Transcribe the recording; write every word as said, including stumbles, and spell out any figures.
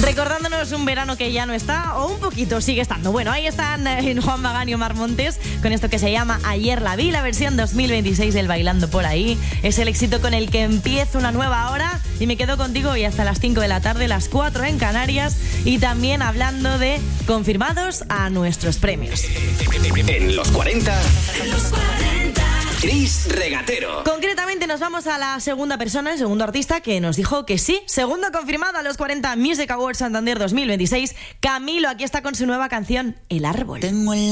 Recordándonos un verano que ya no está, o un poquito sigue estando. Bueno, ahí están eh, Juan Magán y Omar Montes con esto que se llama Ayer la vi, la versión dos mil veintiséis del Bailando por ahí. Es el éxito con el que empiezo una nueva hora y me quedo contigo hoy hasta las cinco de la tarde, las cuatro en Canarias, y también hablando de confirmados a nuestros premios. En los cuarenta, en los cuarenta, Chris Regatero. Concretamente nos vamos a la segunda persona, el segundo artista que nos dijo que sí. Segundo confirmado a los cuarenta Music Awards Santander dos mil veintiséis. Camilo, aquí está con su nueva canción El Árbol. Tengo el